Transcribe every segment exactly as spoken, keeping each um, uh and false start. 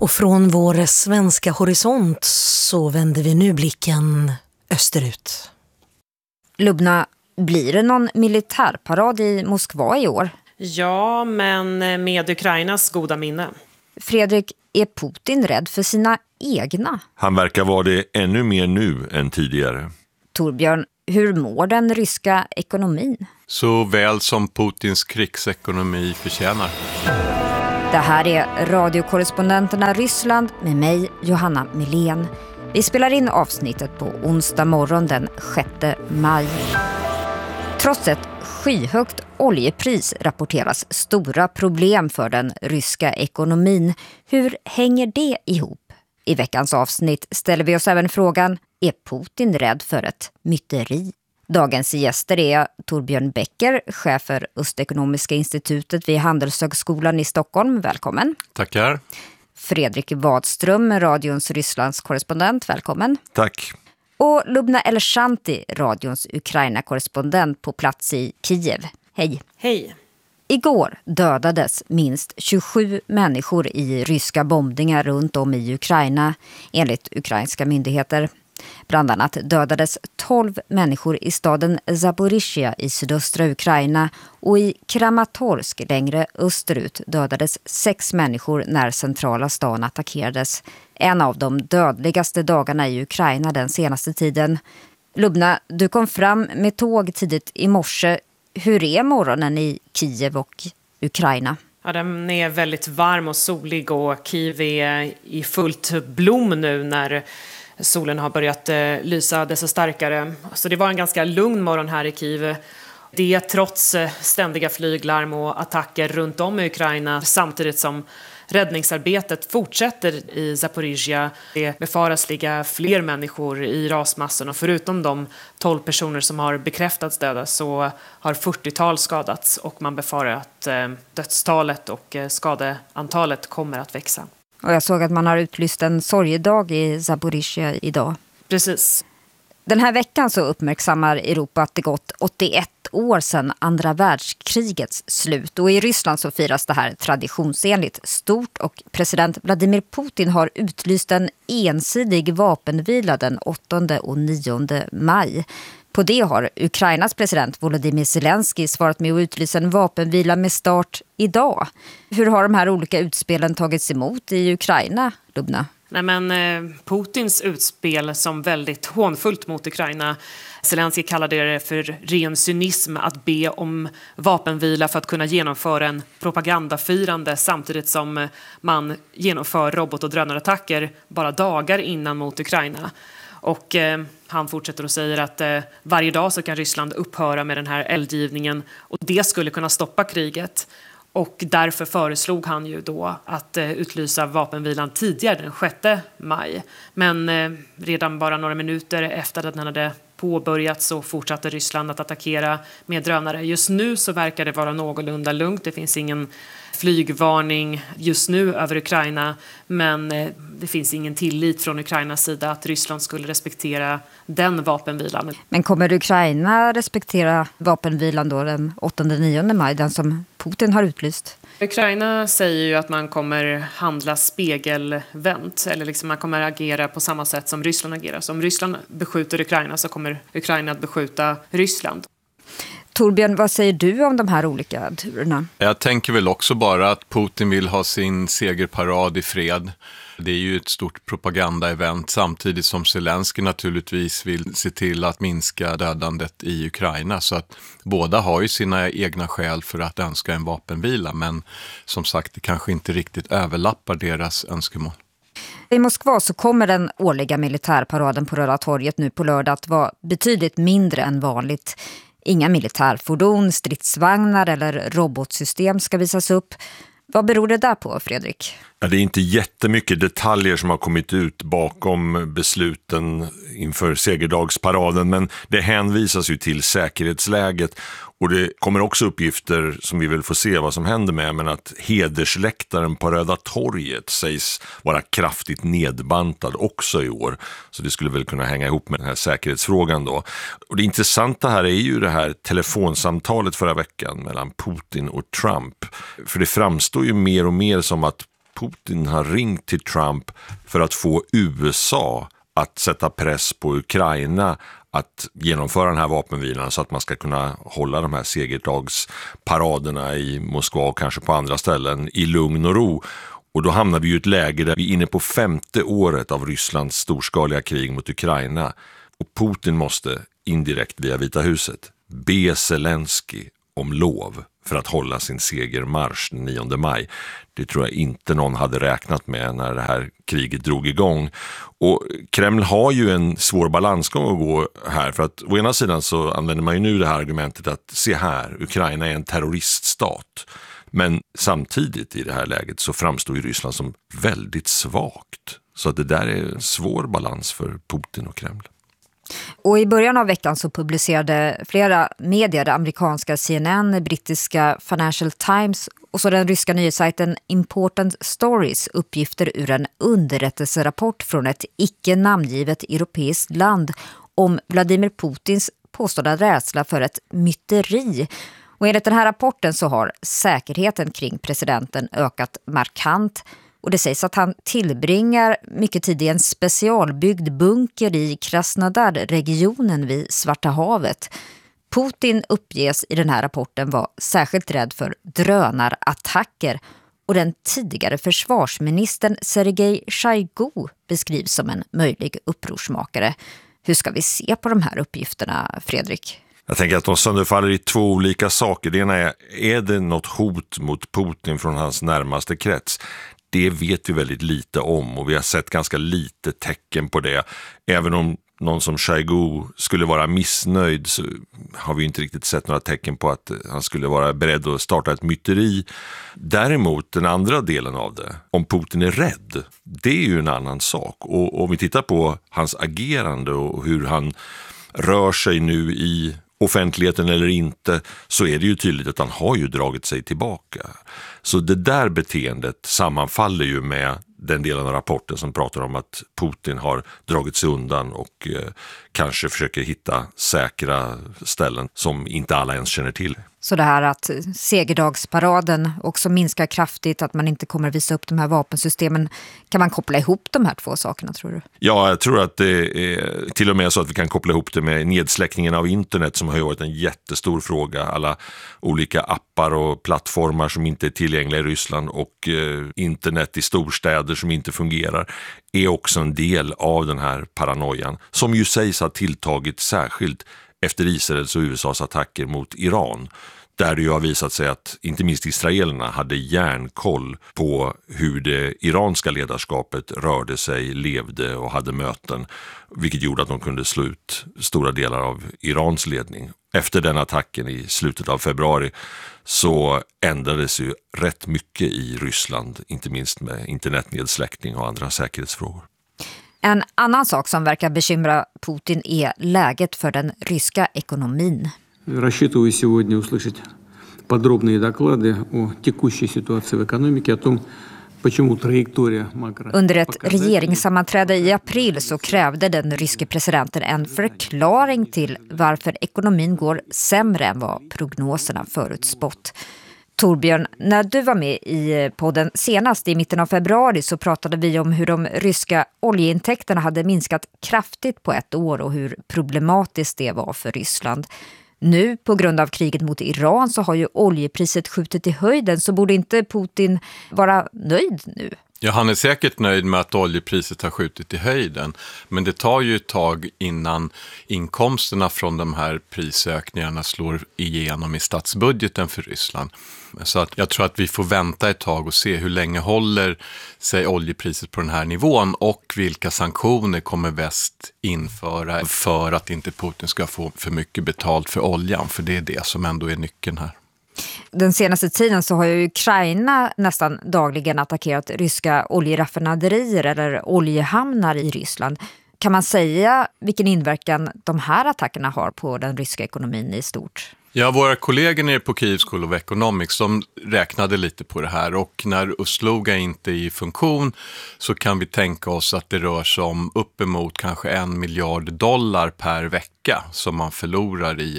Och från vår svenska horisont så vänder vi nu blicken österut. Lubna, blir det någon militärparad i Moskva i år? Ja, men med Ukrainas goda minne. Fredrik, är Putin rädd för sina egna? Han verkar vara det ännu mer nu än tidigare. Torbjörn, hur mår den ryska ekonomin? Så väl som Putins krigsekonomi förtjänar. Det här är radiokorrespondenterna Ryssland med mig, Johanna Milén. Vi spelar in avsnittet på onsdag morgon den sjätte maj. Trots ett skyhögt oljepris rapporteras stora problem för den ryska ekonomin. Hur hänger det ihop? I veckans avsnitt ställer vi oss även frågan, är Putin rädd för ett myteri? Dagens gäster är Torbjörn Becker, chef för Östekonomiska institutet vid Handelshögskolan i Stockholm. Välkommen. Tackar. Fredrik Wadström, radions Rysslands korrespondent. Välkommen. Tack. Och Lubna Elshanti, radions Ukraina-korrespondent på plats i Kiev. Hej. Hej. Igår dödades minst tjugosju människor i ryska bombningar runt om i Ukraina, enligt ukrainska myndigheter. Bland annat dödades tolv människor i staden Zaporizjzja i sydöstra Ukraina och i Kramatorsk längre österut dödades sex människor när centrala stan attackerades. En av de dödligaste dagarna i Ukraina den senaste tiden. Lubna, du kom fram med tåg tidigt i morse. Hur är morgonen i Kiev och Ukraina? Ja, den är väldigt varm och solig och Kiev är i fullt blom nu när solen har börjat eh, lysa desto starkare. Så det var en ganska lugn morgon här i Kiev. Det är trots eh, ständiga flyglarm och attacker runt om i Ukraina samtidigt som räddningsarbetet fortsätter i Zaporizjzja. Det befaras ligga fler människor i rasmassorna och förutom de tolv personer som har bekräftats döda så har fyrtiotal skadats och man befarar att eh, dödstalet och eh, skadeantalet kommer att växa. Och jag såg att man har utlyst en sorgedag i Zaporizjzja idag. Precis. Den här veckan så uppmärksammar Europa att det gått åttioett år sedan andra världskrigets slut. Och i Ryssland så firas det här traditionsenligt stort och president Vladimir Putin har utlyst en ensidig vapenvila den åttonde och nionde maj. På det har Ukrainas president Volodymyr Zelensky svarat med att utlysa en vapenvila med start idag. Hur har de här olika utspelen tagits emot i Ukraina, Lubna? Nej, men eh, Putins utspel som väldigt hånfullt mot Ukraina. Zelensky kallade det för ren cynism att be om vapenvila för att kunna genomföra en propagandafirande samtidigt som man genomför robot- och drönarattacker bara dagar innan mot Ukraina. Och eh, han fortsätter och säger att eh, varje dag så kan Ryssland upphöra med den här eldgivningen och det skulle kunna stoppa kriget. Och därför föreslog han ju då att eh, utlysa vapenvilan tidigare den sjätte maj. Men eh, redan bara några minuter efter att den hade påbörjat så fortsatte Ryssland att attackera med drönare. Just nu så verkar det vara någorlunda lugnt. Det finns ingen flygvarning just nu över Ukraina. Men eh, det finns ingen tillit från Ukrainas sida att Ryssland skulle respektera den vapenvilan. Men kommer Ukraina respektera vapenvilan då den åttonde och nionde maj, den som Putin har utlyst? Ukraina säger ju att man kommer handla spegelvänt, eller liksom man kommer agera på samma sätt som Ryssland agerar. Så om Ryssland beskjuter Ukraina så kommer Ukraina att beskjuta Ryssland. Torbjörn, vad säger du om de här olika turerna? Jag tänker väl också bara att Putin vill ha sin segerparad i fred. Det är ju ett stort propagandaevent samtidigt som Zelensky naturligtvis vill se till att minska dödandet i Ukraina. Så att båda har ju sina egna skäl för att önska en vapenvila, men som sagt det kanske inte riktigt överlappar deras önskemål. I Moskva så kommer den årliga militärparaden på Röda torget nu på lördag att vara betydligt mindre än vanligt. Inga militärfordon, stridsvagnar eller robotsystem ska visas upp. Vad beror det där på, Fredrik? Ja, det är inte jättemycket detaljer som har kommit ut bakom besluten inför segerdagsparaden, men det hänvisas ju till säkerhetsläget. Och det kommer också uppgifter som vi vill få se vad som händer med, men att hedersläktaren på Röda torget sägs vara kraftigt nedbantad också i år. Så det skulle väl kunna hänga ihop med den här säkerhetsfrågan då. Och det intressanta här är ju det här telefonsamtalet förra veckan mellan Putin och Trump. För det framstår ju mer och mer som att Putin har ringt till Trump för att få U S A att sätta press på Ukraina att genomföra den här vapenvilan så att man ska kunna hålla de här segertagsparaderna i Moskva och kanske på andra ställen i lugn och ro. Och då hamnar vi i ett läge där vi är inne på femte året av Rysslands storskaliga krig mot Ukraina. Och Putin måste indirekt via Vita huset be Zelensky om lov för att hålla sin segermarsch den nionde maj. Det tror jag inte någon hade räknat med när det här kriget drog igång. Och Kreml har ju en svår balansgång att gå här, för att å ena sidan så använder man ju nu det här argumentet att se här, Ukraina är en terroriststat. Men samtidigt i det här läget så framstår ju Ryssland som väldigt svagt. Så att det där är en svår balans för Putin och Kreml. Och i början av veckan så publicerade flera medier, det amerikanska C N N, brittiska Financial Times och så den ryska nyhetssajten Important Stories uppgifter ur en underrättelserapport från ett icke namngivet europeiskt land om Vladimir Putins påstådda rädsla för ett myteri. Och enligt den här rapporten så har säkerheten kring presidenten ökat markant. Och det sägs att han tillbringar mycket tid i en specialbyggd bunker i Krasnodar-regionen vid Svarta havet. Putin uppges i den här rapporten vara särskilt rädd för drönarattacker. Och den tidigare försvarsministern Sergej Shoigu beskrivs som en möjlig upprorsmakare. Hur ska vi se på de här uppgifterna, Fredrik? Jag tänker att de sönderfaller i två olika saker. Det ena är, är det något hot mot Putin från hans närmaste krets? Det vet vi väldigt lite om och vi har sett ganska lite tecken på det. Även om någon som Shoigu skulle vara missnöjd så har vi inte riktigt sett några tecken på att han skulle vara beredd att starta ett myteri. Däremot den andra delen av det, om Putin är rädd, det är ju en annan sak. Och om vi tittar på hans agerande och hur han rör sig nu i offentligheten eller inte, så är det ju tydligt att han har ju dragit sig tillbaka. Så det där beteendet sammanfaller ju med den delen av rapporten som pratar om att Putin har dragit sig undan och eh, kanske försöker hitta säkra ställen som inte alla ens känner till. Så det här att segerdagsparaden också minskar kraftigt, att man inte kommer visa upp de här vapensystemen, kan man koppla ihop de här två sakerna, tror du? Ja, jag tror att det är till och med så att vi kan koppla ihop det med nedsläckningen av internet som har varit en jättestor fråga. Alla olika appar och plattformar som inte är tillgängliga i Ryssland och eh, internet i storstäder som inte fungerar är också en del av den här paranoian som ju sägs ha tilltagit särskilt efter Israels och U S A:s attacker mot Iran. Där det ju har visat sig att inte minst israelerna hade järnkoll på hur det iranska ledarskapet rörde sig, levde och hade möten. Vilket gjorde att de kunde slå ut stora delar av Irans ledning. Efter den attacken i slutet av februari så ändrades ju rätt mycket i Ryssland. Inte minst med internetnedsläckning och andra säkerhetsfrågor. En annan sak som verkar bekymra Putin är läget för den ryska ekonomin. Рассчитываю сегодня услышать подробные доклады о текущей ситуации в экономике, о том, почему траектория макро. Under ett regeringssammanträde i april så krävde den ryske presidenten en förklaring till varför ekonomin går sämre än vad prognoserna förutspått. Torbjörn, när du var med i podden senast i mitten av februari så pratade vi om hur de ryska oljeintäkterna hade minskat kraftigt på ett år och hur problematiskt det var för Ryssland. Nu, på grund av kriget mot Iran, så har ju oljepriset skjutit i höjden, så borde inte Putin vara nöjd nu? Ja, han är säkert nöjd med att oljepriset har skjutit i höjden. Men det tar ju ett tag innan inkomsterna från de här prisökningarna slår igenom i statsbudgeten för Ryssland. Så att jag tror att vi får vänta ett tag och se hur länge håller sig oljepriset på den här nivån och vilka sanktioner kommer väst införa för att inte Putin ska få för mycket betalt för oljan. För det är det som ändå är nyckeln här. Den senaste tiden så har ju Ukraina nästan dagligen attackerat ryska oljeraffinaderier eller oljehamnar i Ryssland. Kan man säga vilken inverkan de här attackerna har på den ryska ekonomin i stort? Ja, våra kollegor nere på Kyiv School of Economics som räknade lite på det här, och när Ustluga inte är i funktion så kan vi tänka oss att det rör sig om uppemot kanske en miljard dollar per vecka vecka som man förlorar i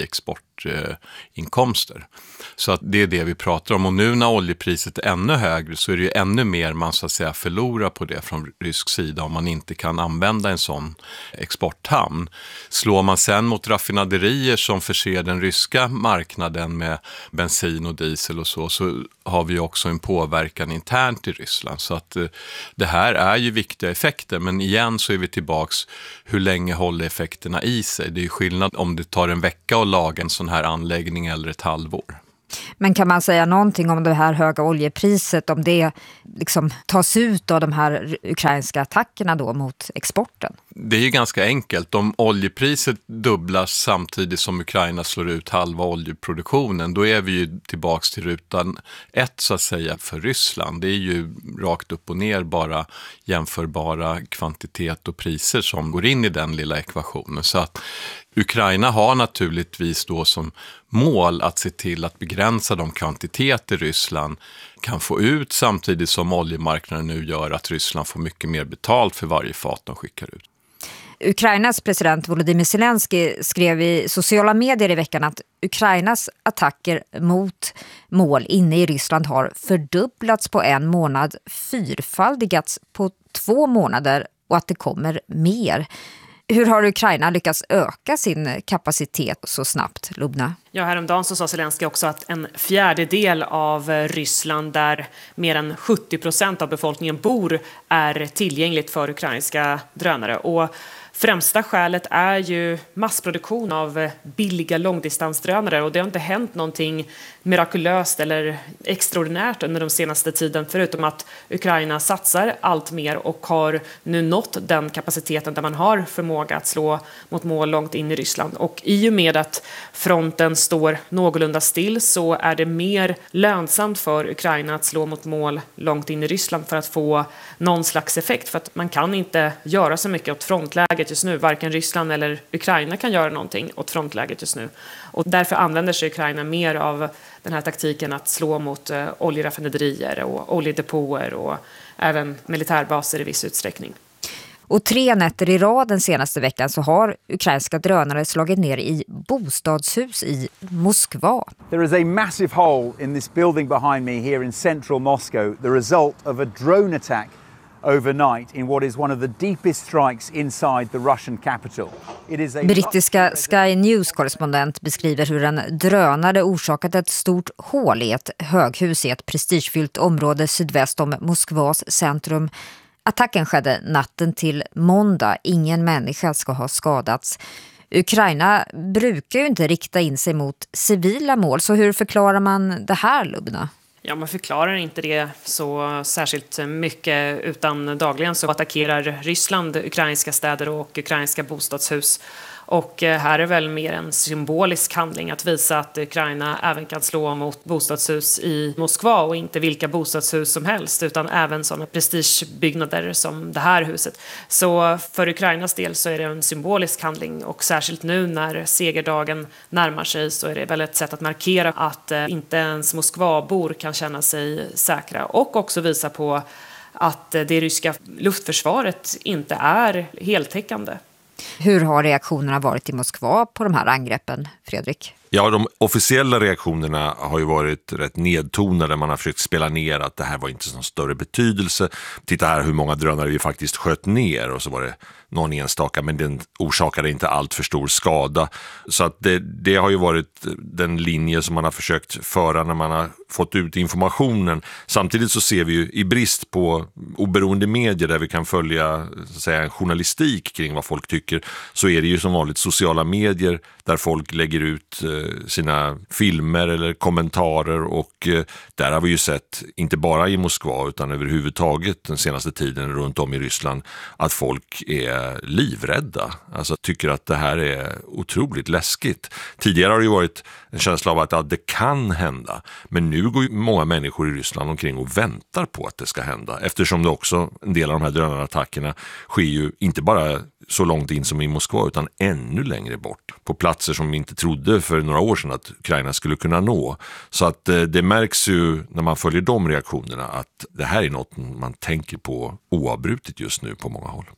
exportinkomster. Så att det är det vi pratar om. Och nu när oljepriset är ännu högre så är det ju ännu mer man så att säga förlorar på det från rysk sida om man inte kan använda en sån exporthamn. Slår man sen mot raffinaderier som förser den ryska marknaden med bensin och diesel och så, så har vi också en påverkan internt i Ryssland. Så att eh, det här är ju viktiga effekter, men igen så är vi tillbaks, hur länge håller effekterna i sig? Det är ju skillnad om det tar en vecka att laga en sån här anläggning eller ett halvår. Men kan man säga någonting om det här höga oljepriset, om det liksom tas ut av de här ukrainska attackerna då mot exporten? Det är ju ganska enkelt. Om oljepriset dubblas samtidigt som Ukraina slår ut halva oljeproduktionen, då är vi ju tillbaks till rutan ett så att säga för Ryssland. Det är ju rakt upp och ner bara jämförbara kvantitet och priser som går in i den lilla ekvationen. Så att Ukraina har naturligtvis då som mål att se till att begränsa de kvantiteter Ryssland kan få ut, samtidigt som oljemarknaden nu gör att Ryssland får mycket mer betalt för varje fat de skickar ut. Ukrainas president Volodymyr Zelensky skrev i sociala medier i veckan att Ukrainas attacker mot mål inne i Ryssland har fördubblats på en månad, fyrfaldigats på två månader och att det kommer mer. Hur har Ukraina lyckats öka sin kapacitet så snabbt, Lubna? Ja, häromdagen så sa Zelensky också att en fjärdedel av Ryssland, där mer än sjuttio procent av befolkningen bor, är tillgängligt för ukrainska drönare. Och främsta skälet är ju massproduktion av billiga långdistansdrönare, och det har inte hänt någonting mirakulöst eller extraordinärt under de senaste tiden, förutom att Ukraina satsar allt mer och har nu nått den kapaciteten där man har förmåga att slå mot mål långt in i Ryssland. Och i och med att fronten står någorlunda still så är det mer lönsamt för Ukraina att slå mot mål långt in i Ryssland för att få någon slags effekt, för att man kan inte göra så mycket åt frontläget just nu. Varken Ryssland eller Ukraina kan göra någonting åt frontläget just nu. Och därför använder sig Ukraina mer av den här taktiken att slå mot uh, oljeraffinaderier och oljedepåer och även militärbaser i viss utsträckning. Och tre nätter i rad den senaste veckan så har ukrainska drönare slagit ner i bostadshus i Moskva. There is a massive hole in this building behind me here in central Moscow, the result of a drone attack overnight in what is one of the deepest strikes inside the Russian capital. It is a Brittiska Sky News-korrespondent beskriver hur en drönare orsakat ett stort hål i ett höghus i ett prestigefyllt område sydväst om Moskvas centrum. Attacken skedde natten till måndag. Ingen människa ska ha skadats. Ukraina brukar ju inte rikta in sig mot civila mål, så hur förklarar man det här, Lubna? Ja, man förklarar inte det så särskilt mycket, utan dagligen så attackerar Ryssland ukrainska städer och ukrainska bostadshus. Och här är väl mer en symbolisk handling att visa att Ukraina även kan slå mot bostadshus i Moskva, och inte vilka bostadshus som helst utan även sådana prestigebyggnader som det här huset. Så för Ukrainas del så är det en symbolisk handling, och särskilt nu när segerdagen närmar sig så är det väl ett sätt att markera att inte ens Moskvabor kan känna sig säkra, och också visa på att det ryska luftförsvaret inte är heltäckande. Hur har reaktionerna varit i Moskva på de här angreppen, Fredrik? Ja, de officiella reaktionerna har ju varit rätt nedtonade. Man har försökt spela ner att det här var inte någon större betydelse. Titta här hur många drönare vi faktiskt sköt ner, och så var det någon enstaka, men den orsakade inte allt för stor skada. Så att det, det har ju varit den linje som man har försökt föra när man har fått ut informationen. Samtidigt så ser vi ju i brist på oberoende medier där vi kan följa så att säga, en journalistik kring vad folk tycker, så är det ju som vanligt sociala medier där folk lägger ut sina filmer eller kommentarer, och där har vi ju sett, inte bara i Moskva utan överhuvudtaget den senaste tiden runt om i Ryssland, att folk är livrädda. Alltså tycker att det här är otroligt läskigt. Tidigare har det ju varit en känsla av att ja, det kan hända, men nu går ju många människor i Ryssland omkring och väntar på att det ska hända, eftersom det också, en del av de här drönarattackerna sker ju inte bara så långt in som i Moskva utan ännu längre bort, på platser som vi inte trodde för några år sedan att Ukraina skulle kunna nå. Så att eh, det märks ju när man följer de reaktionerna att det här är något man tänker på oavbrutet just nu på många håll.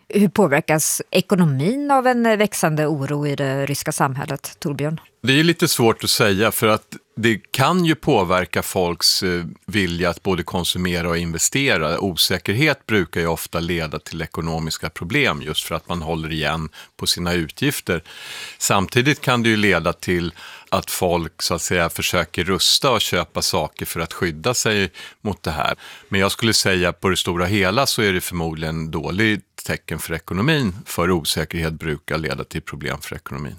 Hur påverkas ekonomin av en växande oro i det ryska samhället, Torbjörn? Det är lite svårt att säga, för att det kan ju påverka folks vilja att både konsumera och investera. Osäkerhet brukar ju ofta leda till ekonomiska problem just för att man håller igen på sina utgifter. Samtidigt kan det ju leda till att folk så att säga försöker rusta och köpa saker för att skydda sig mot det här. Men jag skulle säga på det stora hela så är det förmodligen dåligt tecken för ekonomin, för osäkerhet brukar leda till problem för ekonomin.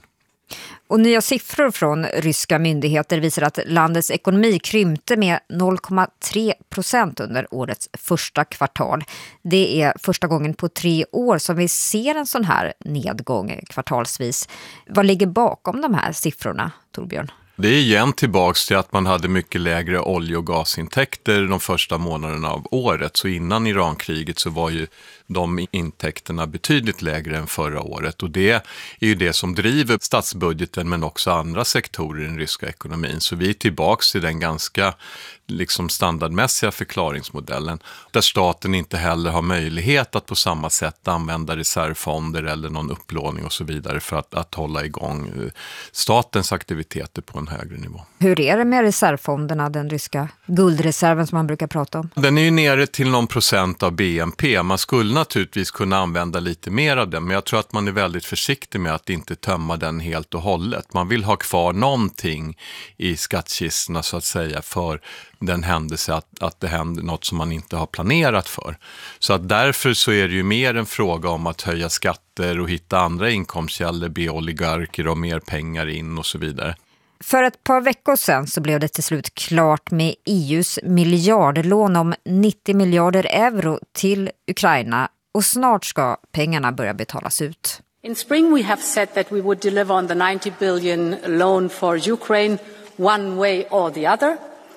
Och nya siffror från ryska myndigheter visar att landets ekonomi krympte med noll komma tre procent under årets första kvartal. Det är första gången på tre år som vi ser en sån här nedgång kvartalsvis. Vad ligger bakom de här siffrorna, Torbjörn? Det är igen tillbaks till att man hade mycket lägre olje- och gasintäkter de första månaderna av året. Så innan Irankriget så var ju de intäkterna betydligt lägre än förra året. Och det är ju det som driver statsbudgeten men också andra sektorer i den ryska ekonomin. Så vi är tillbaks till den ganska liksom standardmässiga förklaringsmodellen där staten inte heller har möjlighet att på samma sätt använda reservfonder eller någon upplåning och så vidare för att, att hålla igång statens aktiviteter på en högre nivå. Hur är det med reservfonderna, den ryska guldreserven som man brukar prata om? Den är ju nere till någon procent av B N P. Man skulle naturligtvis kunna använda lite mer av den, men jag tror att man är väldigt försiktig med att inte tömma den helt och hållet. Man vill ha kvar någonting i skattkistorna så att säga för den händelse att, att det händer något som man inte har planerat för. Så att därför så är det ju mer en fråga om att höja skatter och hitta andra inkomstkällor, be oligarker och mer pengar in och så vidare. För ett par veckor sedan så blev det till slut klart med E U:s miljardlån om nittio miljarder euro till Ukraina och snart ska pengarna börja betalas ut. In spring we have said that we would deliver on the ninety billion loan for Ukraine one way or the other.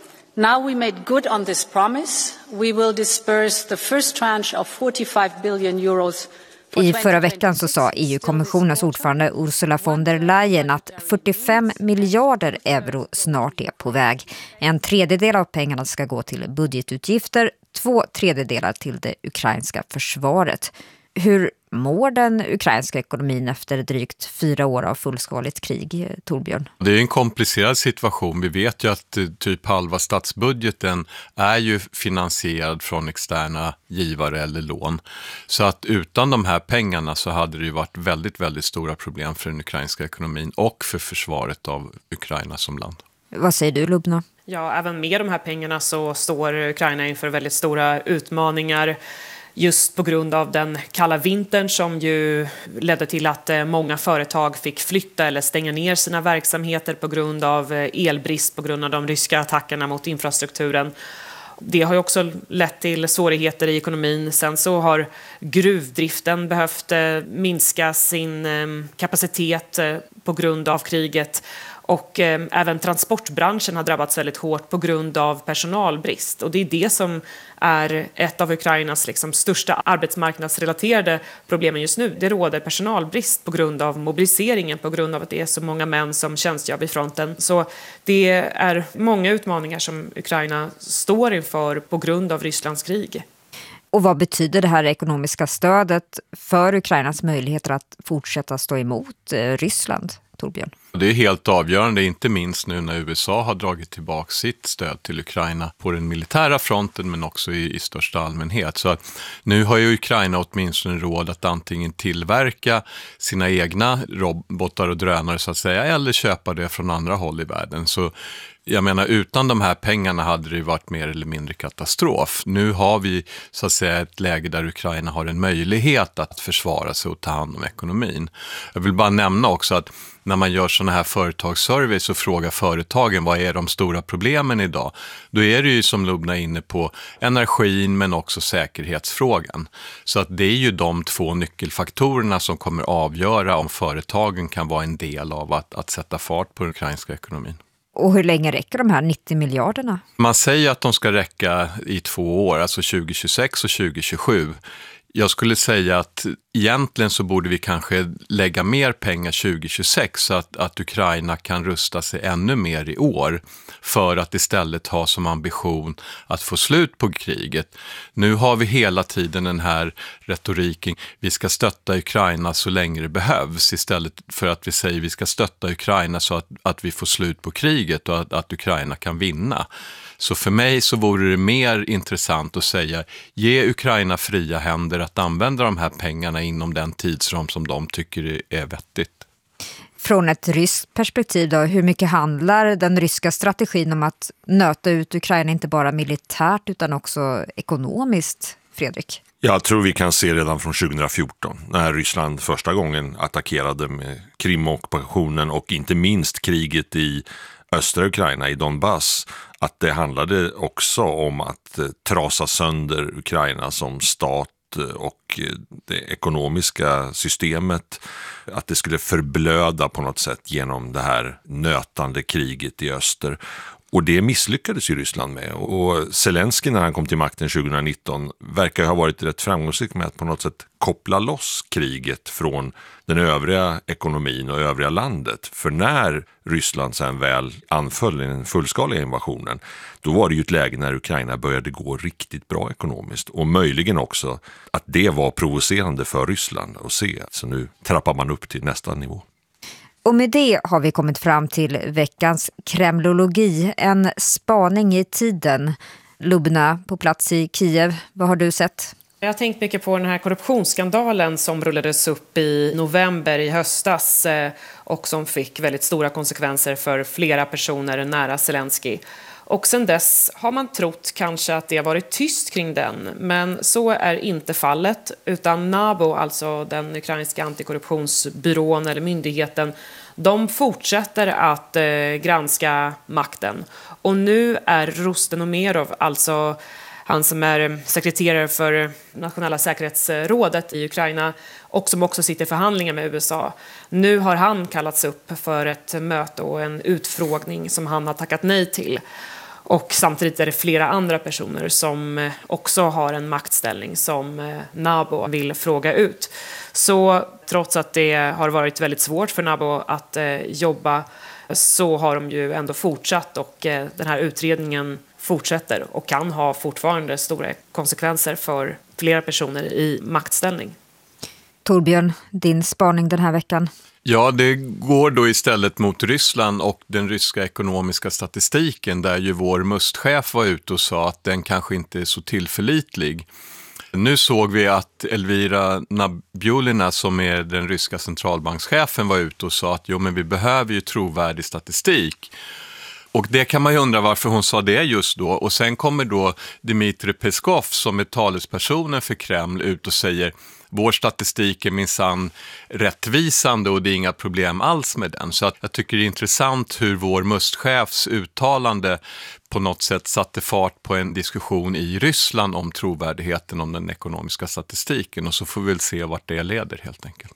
Now we made good on this promise. We will disperse the first tranche of forty-five billion euros. I förra veckan så sa E U-kommissionens ordförande Ursula von der Leyen att fyrtiofem miljarder euro snart är på väg. En tredjedel av pengarna ska gå till budgetutgifter, två tredjedelar till det ukrainska försvaret. Hur mår den ukrainska ekonomin efter drygt fyra år av fullskaligt krig, Torbjörn? Det är en komplicerad situation. Vi vet ju att typ halva statsbudgeten är ju finansierad från externa givare eller lån. Så att utan de här pengarna så hade det ju varit väldigt, väldigt stora problem för den ukrainska ekonomin och för försvaret av Ukraina som land. Vad säger du, Lubna? Ja, även med de här pengarna så står Ukraina inför väldigt stora utmaningar. Just på grund av den kalla vintern som ju ledde till att många företag fick flytta eller stänga ner sina verksamheter på grund av elbrist, på grund av de ryska attackerna mot infrastrukturen. Det har ju också lett till svårigheter i ekonomin. Sen så har gruvdriften behövt minska sin kapacitet på grund av kriget. Och eh, även transportbranschen har drabbats väldigt hårt på grund av personalbrist. Och det är det som är ett av Ukrainas liksom, största arbetsmarknadsrelaterade problem just nu. Det råder personalbrist på grund av mobiliseringen, på grund av att det är så många män som tjänstgör vid fronten. Så det är många utmaningar som Ukraina står inför på grund av Rysslands krig. Och vad betyder det här ekonomiska stödet för Ukrainas möjligheter att fortsätta stå emot eh, Ryssland, Torbjörn? Det är helt avgörande, inte minst nu när U S A har dragit tillbaka sitt stöd till Ukraina på den militära fronten men också i, i största allmänhet. Så att nu har ju Ukraina åtminstone råd att antingen tillverka sina egna robotar och drönare så att säga eller köpa det från andra håll i världen. Så jag menar, utan de här pengarna hade det varit mer eller mindre katastrof. Nu har vi så att säga ett läge där Ukraina har en möjlighet att försvara sig och ta hand om ekonomin. Jag vill bara nämna också att när man gör sådana här företagsservice och frågar företagen vad är de stora problemen idag, då är det ju som Lubna är inne på energin men också säkerhetsfrågan. Så att det är ju de två nyckelfaktorerna som kommer avgöra om företagen kan vara en del av att, att sätta fart på den ukrainska ekonomin. Och hur länge räcker de här nittio miljarderna? Man säger att de ska räcka i två år, alltså tjugo tjugosex och tjugo tjugosju. Jag skulle säga att egentligen så borde vi kanske lägga mer pengar tjugo tjugosex så att, att Ukraina kan rusta sig ännu mer i år för att istället ha som ambition att få slut på kriget. Nu har vi hela tiden den här retoriken, vi ska stötta Ukraina så länge det behövs istället för att vi säger vi ska stötta Ukraina så att, att vi får slut på kriget och att, att Ukraina kan vinna. Så för mig så vore det mer intressant att säga, ge Ukraina fria händer att använda de här pengarna inom den tidsram som de tycker är vettigt. Från ett ryskt perspektiv då, hur mycket handlar den ryska strategin om att nöta ut Ukraina inte bara militärt utan också ekonomiskt, Fredrik? Jag tror vi kan se redan från tjugohundrafjorton när Ryssland första gången attackerade med Krim-ockupationen och inte minst kriget i östra Ukraina, i Donbass, att det handlade också om att trasa sönder Ukraina som stat och det ekonomiska systemet, att det skulle förblöda på något sätt genom det här nötande kriget i öster. Och det misslyckades ju Ryssland med. Och Zelensky när han kom till makten tjugohundranitton verkar ha varit rätt framgångsrik med att på något sätt koppla loss kriget från den övriga ekonomin och övriga landet. För när Ryssland sen väl anföll i den fullskaliga invasionen, då var det ju ett läge när Ukraina började gå riktigt bra ekonomiskt. Och möjligen också att det var provocerande för Ryssland att se. Så nu trappar man upp till nästa nivå. Och med det har vi kommit fram till veckans kremlologi, en spaning i tiden. Lubna på plats i Kiev, vad har du sett? Jag har tänkt mycket på den här korruptionsskandalen som rullades upp i november i höstas och som fick väldigt stora konsekvenser för flera personer nära Zelensky. Och sen dess har man trott kanske att det har varit tyst kring den, men så är inte fallet, utan NABU, alltså den ukrainska antikorruptionsbyrån eller myndigheten, de fortsätter att eh, granska makten. Och nu är Rustem Umerov, alltså han som är sekreterare för nationella säkerhetsrådet i Ukraina och som också sitter i förhandlingar med U S A. Nu har han kallats upp för ett möte och en utfrågning som han har tackat nej till. Och samtidigt är det flera andra personer som också har en maktställning som NABU vill fråga ut. Så trots att det har varit väldigt svårt för NABU att jobba så har de ju ändå fortsatt och den här utredningen fortsätter och kan ha fortfarande stora konsekvenser för flera personer i maktställning. Torbjörn, din spaning den här veckan? Ja, det går då istället mot Ryssland och den ryska ekonomiska statistiken där ju vår mustchef var ute och sa att den kanske inte är så tillförlitlig. Nu såg vi att Elvira Nabiulina som är den ryska centralbankschefen var ute och sa att jo, men vi behöver ju trovärdig statistik. Och det kan man ju undra varför hon sa det just då. Och sen kommer då Dmitrij Peskov som är talespersonen för Kreml ut och säger vår statistik är minsann rättvisande och det är inga problem alls med den. Så att jag tycker det är intressant hur vår mustchefs uttalande på något sätt satte fart på en diskussion i Ryssland om trovärdigheten om den ekonomiska statistiken. Och så får vi väl se vart det leder helt enkelt.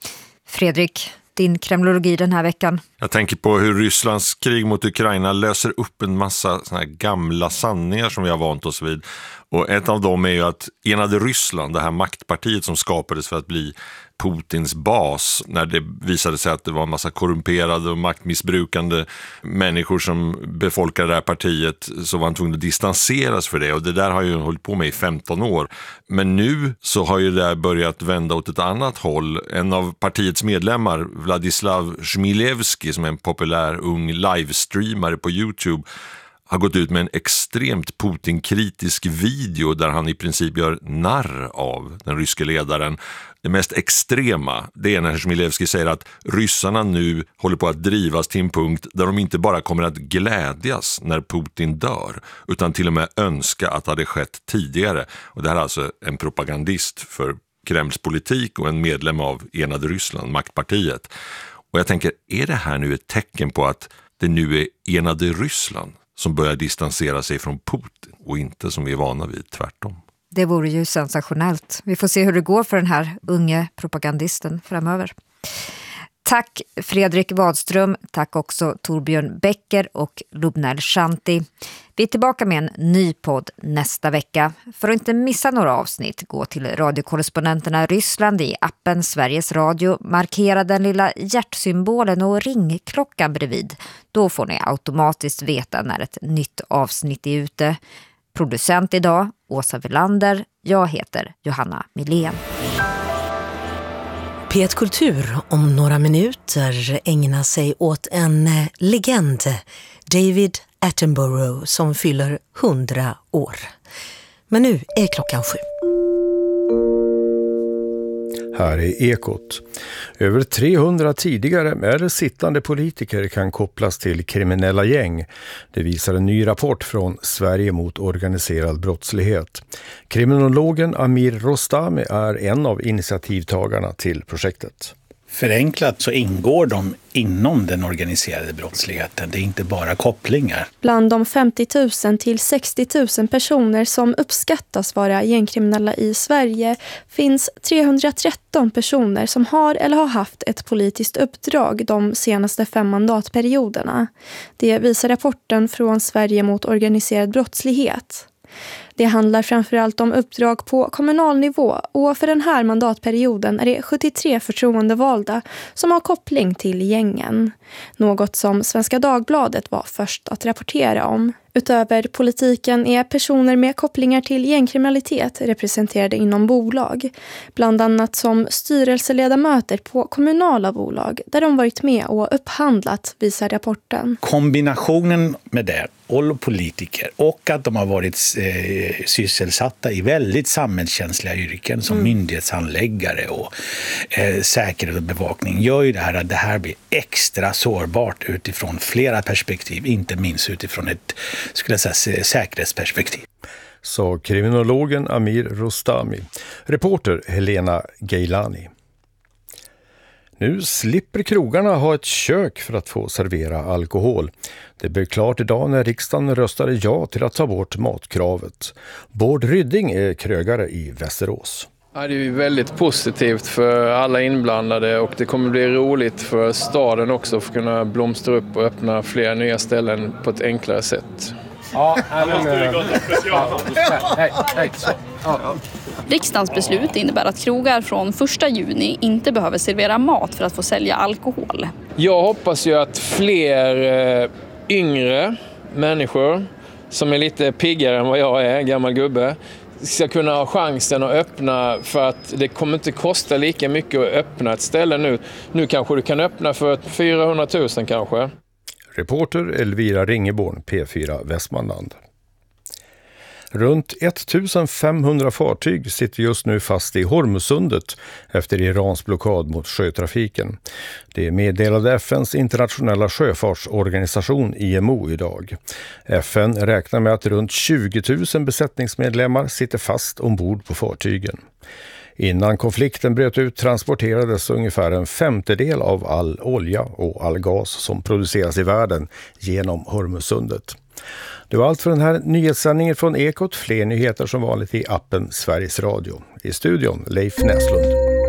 Fredrik, din kremlologi den här veckan? Jag tänker på hur Rysslands krig mot Ukraina löser upp en massa såna här gamla sanningar som vi har vant oss vid. Och ett av dem är ju att enade Ryssland, det här maktpartiet som skapades för att bli Putins bas, när det visade sig att det var en massa korrumperade och maktmissbrukande människor som befolkade det här partiet, så var han tvungen att distanseras för det. Och det där har ju hållit på med i femton år. Men nu så har ju det här börjat vända åt ett annat håll. En av partiets medlemmar, Vladislav Chmilevski, som är en populär ung livestreamare på YouTube, har gått ut med en extremt Putin-kritisk video där han i princip gör narr av den ryske ledaren. Det mest extrema, det är när Chmilevski säger att ryssarna nu håller på att drivas till en punkt där de inte bara kommer att glädjas när Putin dör, utan till och med önska att det hade skett tidigare. Och det här är alltså en propagandist för Kremls politik och en medlem av Enade Ryssland, maktpartiet. Och jag tänker, är det här nu ett tecken på att det nu är Enade Ryssland som börjar distansera sig från Putin och inte som vi är vana vid, tvärtom? Det vore ju sensationellt. Vi får se hur det går för den här unge propagandisten framöver. Tack Fredrik Wadström, tack också Torbjörn Becker och Lubnel Shanti. Vi är tillbaka med en ny podd nästa vecka. För att inte missa några avsnitt, gå till radiokorrespondenterna Ryssland i appen Sveriges Radio. Markera den lilla hjärtsymbolen och ringklockan bredvid. Då får ni automatiskt veta när ett nytt avsnitt är ute. Producent idag, Åsa Velander. Jag heter Johanna Milén. P ett Kultur om några minuter ägnar sig åt en legend, David Attenborough, som fyller hundra år. Men nu är klockan sju. Här är Ekot. Över trehundra tidigare eller sittande politiker kan kopplas till kriminella gäng. Det visar en ny rapport från Sverige mot organiserad brottslighet. Kriminologen Amir Rostami är en av initiativtagarna till projektet. Förenklat så ingår de inom den organiserade brottsligheten. Det är inte bara kopplingar. Bland de femtio tusen till sextio tusen personer som uppskattas vara gängkriminella i Sverige finns trehundratretton personer som har eller har haft ett politiskt uppdrag de senaste fem mandatperioderna. Det visar rapporten från Sverige mot organiserad brottslighet. Det handlar framförallt om uppdrag på kommunal nivå och för den här mandatperioden är det sjuttiotre förtroendevalda som har koppling till gängen. Något som Svenska Dagbladet var först att rapportera om. Utöver politiken är personer med kopplingar till gängkriminalitet representerade inom bolag. Bland annat som styrelseledamöter på kommunala bolag där de varit med och upphandlat, visar rapporten. Kombinationen med det, och politiker, och att de har varit eh, sysselsatta i väldigt samhällskänsliga yrken som mm. myndighetshandläggare och eh, säkerhet och bevakning gör ju det här att det här blir extra sårbart utifrån flera perspektiv, inte minst utifrån ett skulle jag säga, säkerhetsperspektiv. Så kriminologen Amir Rostami. Reporter Helena Geilani. Nu slipper krogarna ha ett kök för att få servera alkohol. Det blev klart idag när riksdagen röstade ja till att ta bort matkravet. Bård Rydding är krögare i Västerås. Ja, det är ju väldigt positivt för alla inblandade och det kommer bli roligt för staden också för att kunna blomstra upp och öppna fler nya ställen på ett enklare sätt. Ja, Riksdagens beslut innebär att krogar från första juni inte behöver servera mat för att få sälja alkohol. Jag hoppas ju att fler yngre människor som är lite piggare än vad jag är, gammal gubbe, ska kunna ha chansen att öppna, för att det kommer inte kosta lika mycket att öppna ett ställe nu. Nu kanske du kan öppna för fyrahundratusen kanske. Reporter Elvira Ringeborn, P fyra Västmanland. Runt femtonhundra fartyg sitter just nu fast i Hormusundet efter Irans blockad mot sjötrafiken. Det meddelade F N:s internationella sjöfartsorganisation I M O idag. F N räknar med att runt tjugo tusen besättningsmedlemmar sitter fast ombord på fartygen. Innan konflikten bröt ut transporterades ungefär en femtedel av all olja och all gas som produceras i världen genom Hormusundet. Det var allt för den här nyhetssändningen från Ekot. Fler nyheter som vanligt i appen Sveriges Radio. I studion Leif Näslund.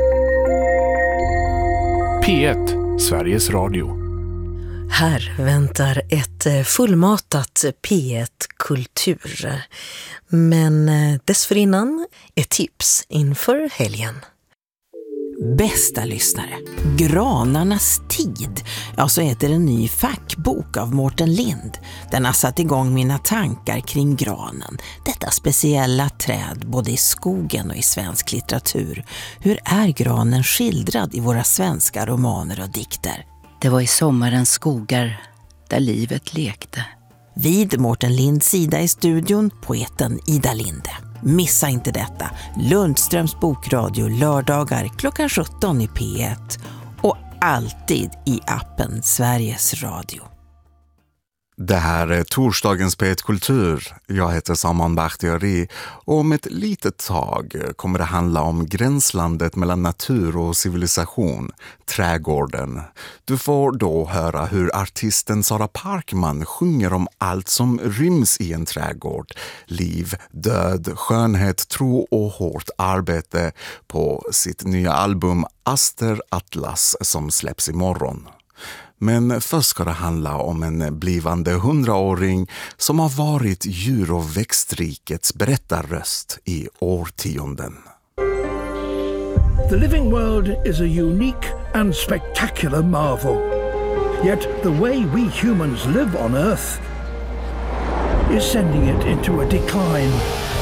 P ett, Sveriges Radio. Här väntar ett fullmatat P ett Kultur. Men dessförinnan ett tips inför helgen. Bästa lyssnare, Granarnas tid, ja så heter en ny fackbok av Mårten Lind. Den har satt igång mina tankar kring granen, detta speciella träd både i skogen och i svensk litteratur. Hur är granen skildrad i våra svenska romaner och dikter? Det var i sommarens skogar där livet lekte. Vid Mårten Linds sida i studion, poeten Ida Linde. Missa inte detta. Lundströms bokradio lördagar klockan sjutton i P ett och alltid i appen Sveriges Radio. Det här är torsdagens P ett Kultur. Jag heter Saman Bakhtiari och om ett litet tag kommer det handla om gränslandet mellan natur och civilisation, trädgården. Du får då höra hur artisten Sara Parkman sjunger om allt som ryms i en trädgård. Liv, död, skönhet, tro och hårt arbete på sitt nya album Aster Atlas som släpps imorgon. Men först ska det handla om en blivande hundraåring som har varit djur- och växtrikets berättarröst i årtionden. The living world is a unique and spectacular marvel. Yet the way we humans live on Earth is sending it into a decline.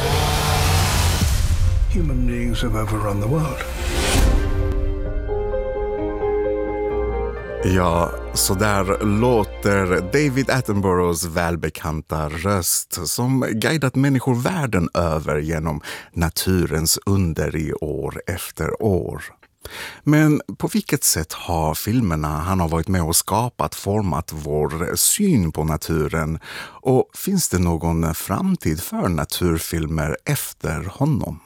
Human beings have overrun the world. Ja, så där låter David Attenboroughs välbekanta röst som guidat människor världen över genom naturens under i år efter år. Men på vilket sätt har filmerna han har varit med och skapat format vår syn på naturen? Och finns det någon framtid för naturfilmer efter honom?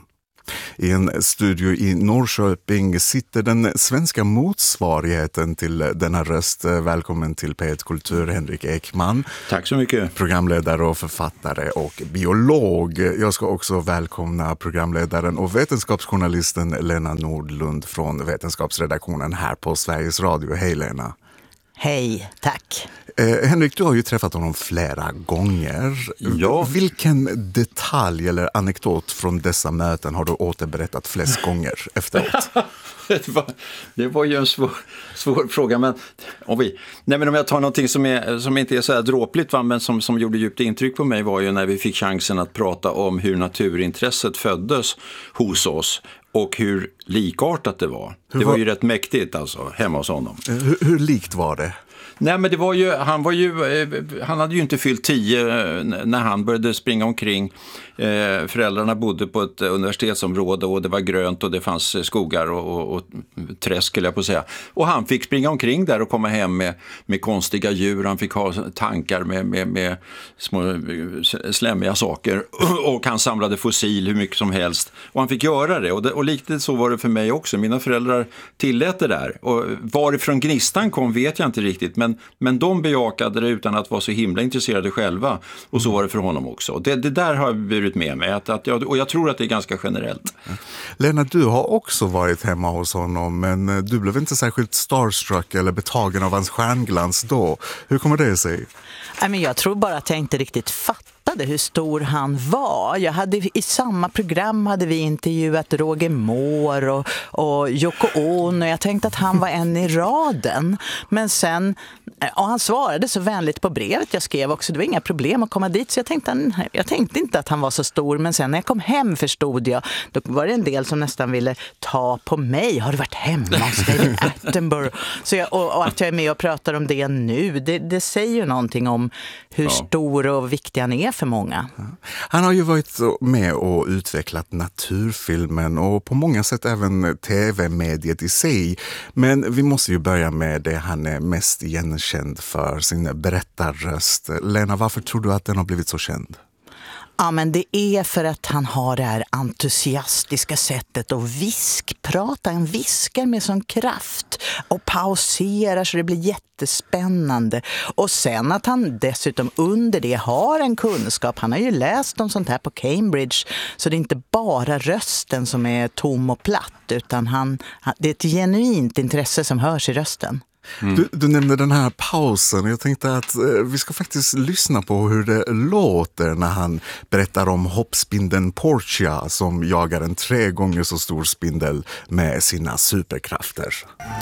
I en studio i Norrköping sitter den svenska motsvarigheten till denna röst. Välkommen till P ett Kultur, Henrik Ekman. Tack så mycket. Programledare och författare och biolog. Jag ska också välkomna programledaren och vetenskapsjournalisten Lena Nordlund från vetenskapsredaktionen här på Sveriges Radio. Hej Lena. Hej, tack. Eh, Henrik, du har ju träffat honom flera gånger. Ja. Vilken detalj eller anekdot från dessa möten har du återberättat flest gånger efteråt? det, var, det var ju en svår, svår fråga, men om, vi, nej, men om jag tar någonting som, är, som inte är så här dråpligt, va, men som, som gjorde djupt intryck på mig var ju när vi fick chansen att prata om hur naturintresset föddes hos oss. Och hur likartat det var. Hur det var, var ju rätt mäktigt alltså, hemma hos honom. Hur, hur likt var det? Nej, men det var ju, han var ju, han hade ju inte fyllt tio när han började springa omkring. Eh, föräldrarna bodde på ett universitetsområde och det var grönt och det fanns skogar och, och, och träsk, skulle jag på säga. Och han fick springa omkring där och komma hem med, med konstiga djur. Han fick ha tankar med, med, med små slämmiga saker och han samlade fossil hur mycket som helst. Och han fick göra det och, det, och liknande så var det för mig också. Mina föräldrar tillät det där. Och varifrån gnistan kom vet jag inte riktigt, men, men de bejakade det utan att vara så himla intresserade själva. Och så var det för honom också. Det, det där har burit med mig att, att jag, och jag tror att det är ganska generellt. Lena, du har också varit hemma hos honom, men du blev inte särskilt starstruck eller betagen av hans stjärnglans då. Hur kommer det sig? Jag tror bara att jag inte riktigt fattade hur stor han var. Jag hade, i samma program hade vi intervjuat Roger Moore och, och Yoko Ono. Jag tänkte att han var en i raden. Men sen, och han svarade så vänligt på brevet jag skrev också. Det var inga problem att komma dit. Så jag tänkte, jag tänkte inte att han var så stor. Men sen när jag kom hem förstod jag. Då var det en del som nästan ville ta på mig. Har du varit hemma hos David Attenborough? Så jag, och, och att jag är med och pratar om det nu. Det, det säger ju någonting om hur ja. stor och viktig han är för många. Han har ju varit med och utvecklat naturfilmen och på många sätt även tv-mediet i sig. Men vi måste ju börja med det han är mest igenkänd för, sin berättarröst. Lena, varför tror du att den har blivit så känd? Ja, men det är för att han har det här entusiastiska sättet att viskprata. Han viskar med sån kraft och pauserar så det blir jättespännande. Och sen att han dessutom under det har en kunskap. Han har ju läst om sånt här på Cambridge. Så det är inte bara rösten som är tom och platt, utan han, det är ett genuint intresse som hörs i rösten. Mm. Du, du nämnde den här pausen. Jag tänkte att eh, vi ska faktiskt lyssna på hur det låter när han berättar om hoppspindeln Portia som jagar en tre gånger så stor spindel med sina superkrafter.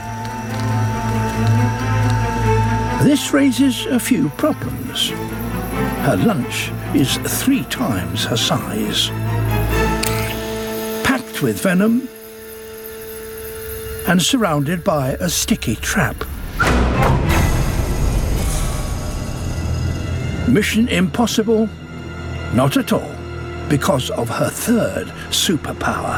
This raises a few problems. Her lunch is three times her size. Packed with venom and surrounded by a sticky trap. Mission impossible? Not at all, because of her third superpower.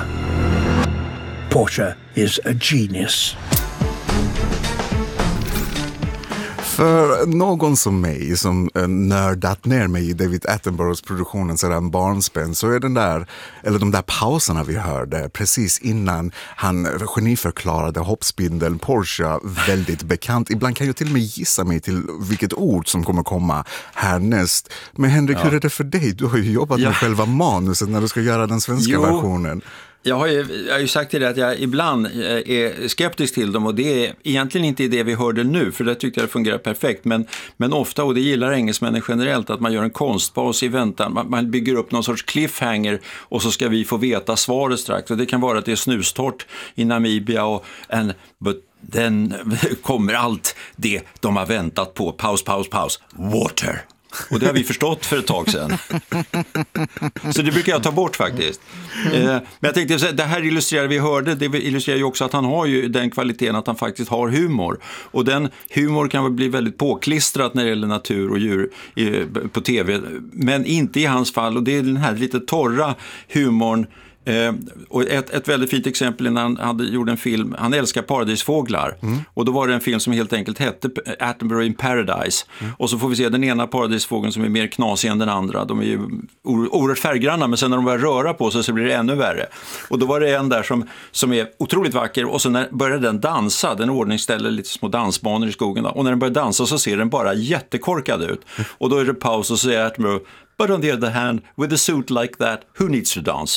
Portia is a genius. För någon som mig som nördat ner mig i David Attenboroughs produktionen sedan barnsben, så är den där, eller de där pauserna vi hörde precis innan han geniförklarade hoppspindeln Porsche väldigt bekant. Ibland kan jag till och med gissa mig till vilket ord som kommer komma härnäst. Men Henrik, ja. hur är det för dig? Du har ju jobbat ja. med själva manuset när du ska göra den svenska jo. versionen. Jag har, ju, jag har ju sagt till dig att jag ibland är skeptisk till dem, och det är egentligen inte det vi hörde nu, för det tyckte jag det fungerar perfekt, men, men ofta, och det gillar engelsmännen generellt, att man gör en konstpaus i väntan, man, man bygger upp någon sorts cliffhanger och så ska vi få veta svaret strax, och det kan vara att det är snustort i Namibia och en, but then kommer allt det de har väntat på, paus, paus, paus, water. Och det har vi förstått för ett tag sedan. Så det brukar jag ta bort faktiskt. Mm. Eh, men jag tänkte, det här illustrerar vi hörde, det illustrerar ju också att han har ju den kvaliteten att han faktiskt har humor. Och den humor kan väl bli väldigt påklistrat när det gäller natur och djur eh, på tv. Men inte i hans fall, och det är den här lite torra humorn. Eh, och ett, ett väldigt fint exempel när han hade gjort en film, han älskar paradisfåglar, mm. och då var det en film som helt enkelt hette Attenborough in Paradise, mm. och så får vi se den ena paradisfågeln som är mer knasig än den andra, de är ju oerhört färggranna, men sen när de börjar röra på sig så blir det ännu värre, och då var det en där som, som är otroligt vacker, och så när börjar den dansa, den ordningställer lite små dansbanor i skogen då, och när den börjar dansa så ser den bara jättekorkad ut, mm. och då är det paus och så säger Attenborough, but on the other hand, with a suit like that, who needs to dance?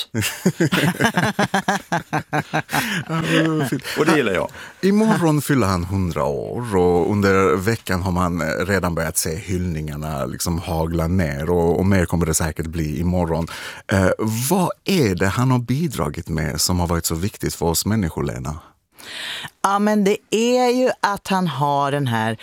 Och det gillar jag. Imorgon fyller han hundra år, och under veckan har man redan börjat se hyllningarna liksom hagla ner, och, och mer kommer det säkert bli imorgon. Eh, vad är det han har bidragit med som har varit så viktigt för oss människor, Lena? Ja, men det är ju att han har den här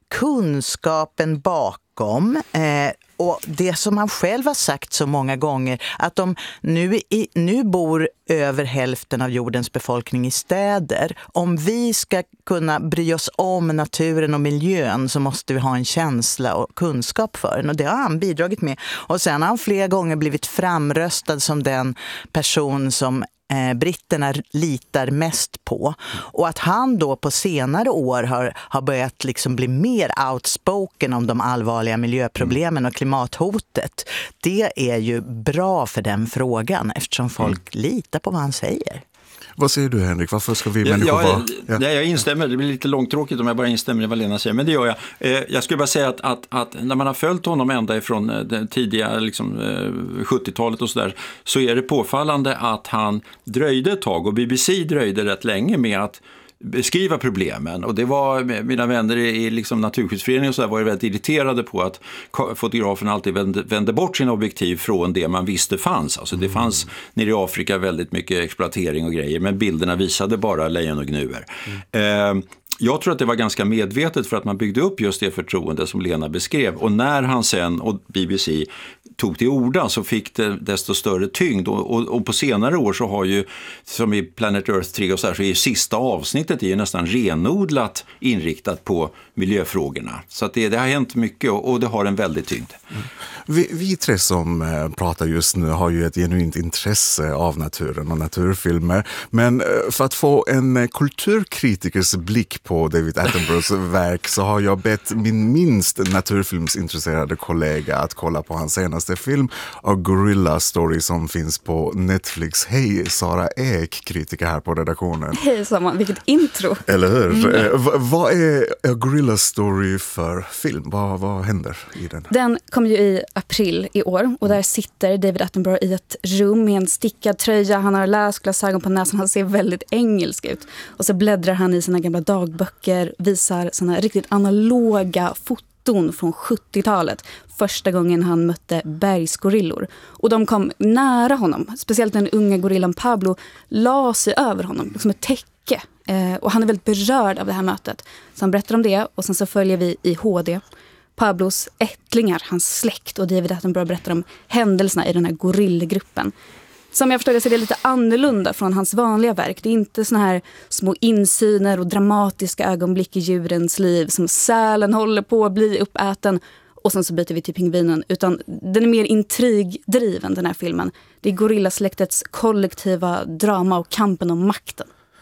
kunskapen bakom, eh, och det som han själv har sagt så många gånger, att de nu, i, nu bor över hälften av jordens befolkning i städer. Om vi ska kunna bry oss om naturen och miljön så måste vi ha en känsla och kunskap för den. Och det har han bidragit med. Och sen har han flera gånger blivit framröstad som den person som Eh, britterna litar mest på, och att han då på senare år har, har börjat liksom bli mer outspoken om de allvarliga miljöproblemen och klimathotet, det är ju bra för den frågan, eftersom folk mm. litar på vad han säger. Vad säger du, Henrik? Varför ska vi människor ja, vara... Ja. Ja, jag instämmer. Det blir lite långtråkigt om jag bara instämmer i vad Lena säger, men det gör jag. Eh, jag skulle bara säga att, att, att när man har följt honom ända ifrån det tidiga liksom, eh, sjuttiotalet och sådär, så är det påfallande att han dröjde ett tag, och B B C dröjde rätt länge med att beskriva problemen, och det var mina vänner i liksom Naturskyddsföreningen och så där var väldigt irriterade på att fotografen alltid vände, vände bort sin objektiv från det man visste fanns. Alltså det fanns nere i Afrika väldigt mycket exploatering och grejer, men bilderna visade bara lejon och gnuer. Mm. Eh, Jag tror att det var ganska medvetet, för att man byggde upp just det förtroende som Lena beskrev. Och när han sen och B B C tog till orda så fick det desto större tyngd. Och, och, och på senare år så har ju, som i Planet Earth tre och så här, så är ju sista avsnittet är ju nästan renodlat inriktat på miljöfrågorna. Så att det, det har hänt mycket, och, och det har en väldigt tyngd. Mm. Vi, vi tre som eh, pratar just nu har ju ett genuint intresse av naturen och naturfilmer. Men eh, för att få en eh, kulturkritikers blick på David Attenboroughs verk så har jag bett min minst naturfilmsintresserade kollega att kolla på hans senaste film, A Gorilla Story, som finns på Netflix. Hej Sara Ek, kritiker här på redaktionen. Hej Saman, vilket intro. Eller hur? Mm. Eh, v- vad är A Gorilla Story för film? Vad, vad händer i den? Den kom ju i april i år, och där sitter David Attenborough i ett rum med en stickad tröja. Han har läsglasögon på näsan, han ser väldigt engelsk ut. Och så bläddrar han i sina gamla dagböcker, visar såna riktigt analoga foton från sjuttiotalet. Första gången han mötte bergsgorillor. Och de kom nära honom, speciellt den unga gorillan Pablo la sig över honom som ett täcke. Eh, och han är väldigt berörd av det här mötet. Så han berättar om det, och sen så följer vi i H D Pablos ättlingar, hans släkt, och David Attenborough berättar om händelserna i den här gorillgruppen. Som jag förstår det så är det lite annorlunda från hans vanliga verk. Det är inte såna här små insyner och dramatiska ögonblick i djurens liv som sälen håller på att bli uppäten och sen så byter vi till pingvinen, utan den är mer intrigdriven, den här filmen. Det är gorillasläktets kollektiva drama och kampen om makten.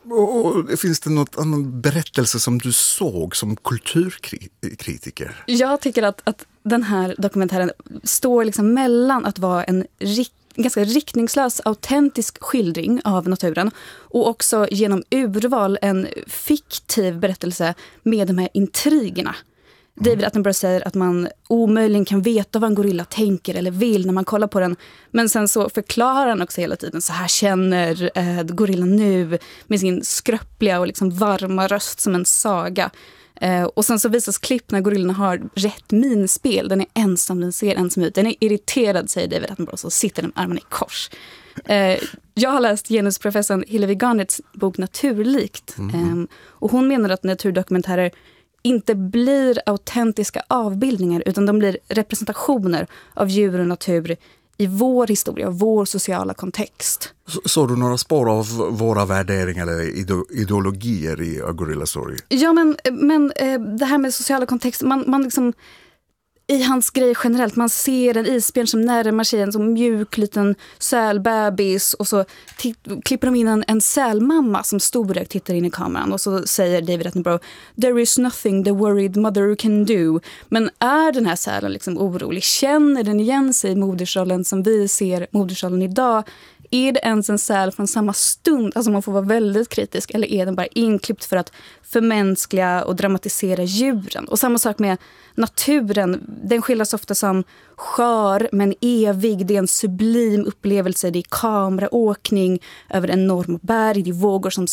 Och finns det något annan berättelse som du såg som kulturkritiker? Jag tycker att, att den här dokumentären står liksom mellan att vara en rik, ganska riktningslös, autentisk skildring av naturen och också genom urval en fiktiv berättelse med de här intrigerna. David Attenborough säger att man omöjligen kan veta vad en gorilla tänker eller vill när man kollar på den. Men sen så förklarar han också hela tiden, så här känner eh, gorillan nu med sin skröpliga och liksom varma röst som en saga. Eh, och sen så visas klipp när gorillan har rätt minspel. Den är ensam, den ser ensam ut. Den är irriterad, säger David Attenborough, så sitter den med armarna i kors. Eh, jag har läst genusprofessorn Hillevi Garnets bok Naturlikt. Mm. Eh, och hon menar att naturdokumentärer inte blir autentiska avbildningar utan de blir representationer av djur och natur i vår historia, vår sociala kontext. Så, såg du några spår av våra värderingar eller ideologier i A Gorilla Story? Ja, men, men det här med sociala kontext, man, man liksom i hans grej generellt, man ser en isbjörn som närmar sig en så mjuk liten sälbebis och så t- klipper de in en, en sälmamma som storögt tittar in i kameran och så säger David Attenborough, there is nothing the worried mother can do. Men är den här sälen liksom orolig? Känner den igen sig i modersrollen som vi ser modersrollen idag? Är det ens en säl från samma stund? Alltså man får vara väldigt kritisk. Eller är den bara inklippt för att förmänskliga och dramatisera djuren? Och samma sak med naturen. Den skildras ofta som skör men evig. Det är en sublim upplevelse. Det är kameraåkning över enorma berg. Det är vågor som